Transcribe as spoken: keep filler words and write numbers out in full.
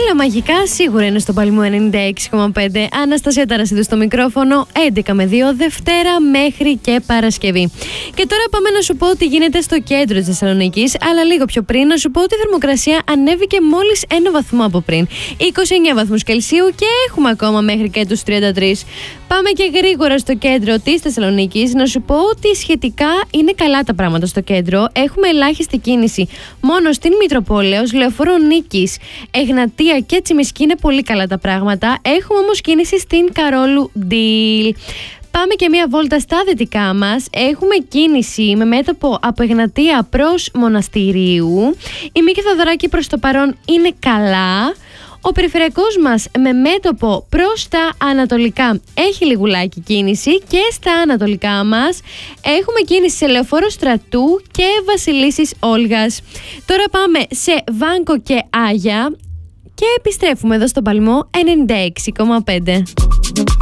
όλα μαγικά σίγουρα είναι στο Παλμό ενενήντα έξι κόμμα πέντε. Αναστασία Ταρασίδου στο μικρόφωνο, έντεκα με δύο, Δευτέρα μέχρι και Παρασκευή. Και τώρα πάμε να σου πω τι γίνεται στο κέντρο της Θεσσαλονίκης, αλλά λίγο πιο πριν να σου πω ότι η θερμοκρασία ανέβηκε μόλις ένα βαθμό από πριν. είκοσι εννέα βαθμούς Κελσίου και έχουμε ακόμα μέχρι και τους τριάντα τρεις. Πάμε και γρήγορα στο κέντρο της Θεσσαλονίκης. Να σου πω ότι σχετικά είναι καλά τα πράγματα στο κέντρο. Έχουμε ελάχιστη κίνηση μόνο στην Μητροπόλεως, Λεωφόρο Νίκης, Εγνατία και Τσιμισκή είναι πολύ καλά τα πράγματα. Έχουμε όμως κίνηση στην Καρόλου Ντιλ. Πάμε και μία βόλτα στα δυτικά μας. Έχουμε κίνηση με μέτωπο από Εγνατία προς Μοναστηρίου. Η Μίκη Θοδωράκη προς το παρόν είναι καλά. Ο περιφερειακός μας με μέτωπο προς τα ανατολικά έχει λιγουλάκι κίνηση και στα ανατολικά μας έχουμε κίνηση σε Λεωφόρο Στρατού και Βασιλίσσης Όλγας. Τώρα πάμε σε Βάνκο και Άγια και επιστρέφουμε εδώ στον Παλμό ενενήντα έξι κόμμα πέντε.